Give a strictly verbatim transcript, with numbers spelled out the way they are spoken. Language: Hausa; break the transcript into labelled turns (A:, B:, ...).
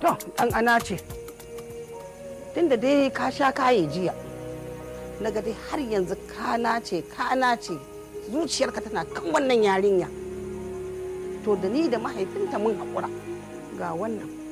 A: To, ɗan ana ce, tunda dai ka sha kaye jiya, na ga dai har yanzu kana ce, kana ce, zuciyarka tana kan wannan yarinya. To da ni da mahaifinta mun haƙura ga wannan.